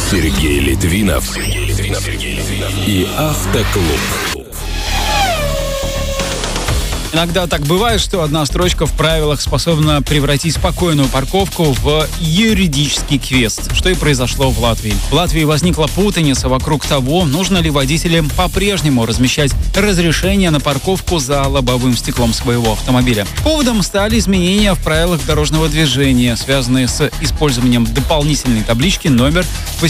Сергей Литвинов и Автоклуб. Иногда так бывает, что одна строчка в правилах способна превратить спокойную парковку в юридический квест, что и произошло в Латвии. В Латвии возникла путаница вокруг того, нужно ли водителям по-прежнему размещать разрешение на парковку за лобовым стеклом своего автомобиля. Поводом стали изменения в правилах дорожного движения, связанные с использованием дополнительной таблички номер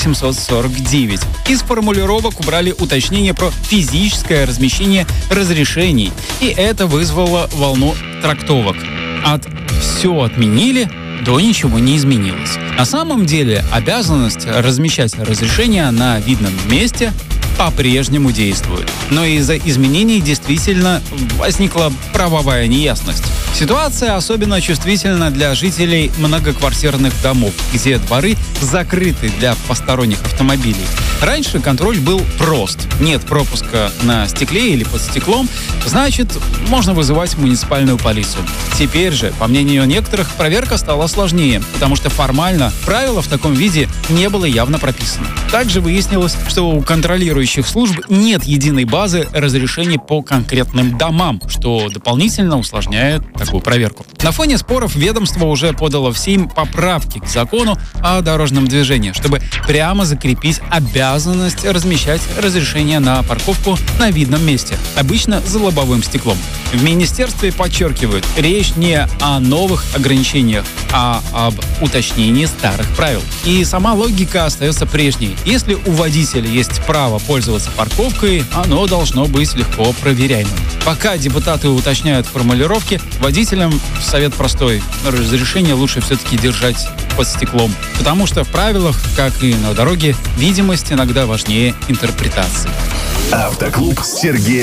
849. Из формулировок убрали уточнение про физическое размещение разрешений, и это вызвало волну трактовок. От «все отменили» до «ничего не изменилось». На самом деле обязанность размещать разрешения на видном месте по-прежнему действует. Но из-за изменений действительно возникла правовая неясность. Ситуация особенно чувствительна для жителей многоквартирных домов, где дворы закрыты для посторонних автомобилей. Раньше контроль был прост. Нет пропуска на стекле или под стеклом, значит, можно вызывать муниципальную полицию. Теперь же, по мнению некоторых, проверка стала сложнее, потому что формально правило в таком виде не было явно прописано. Также выяснилось, что у контролирующих служб нет единой базы разрешений по конкретным домам, что дополнительно усложняет такую проверку. На фоне споров ведомство уже подало в Сейм поправки к закону о дорожном движении, чтобы прямо закрепить обязанность размещать разрешение на парковку на видном месте, обычно за лобовым стеклом. В министерстве подчеркивают, речь не о новых ограничениях, а об уточнении старых правил. И сама логика остается прежней. Если у водителя есть право пользоваться парковкой, оно должно быть легко проверяемым. Пока депутаты уточняют формулировки, водителям совет простой. Разрешение лучше все-таки держать под стеклом. Потому что в правилах, как и на дороге, видимость иногда важнее интерпретации. Автоклуб с Сергеем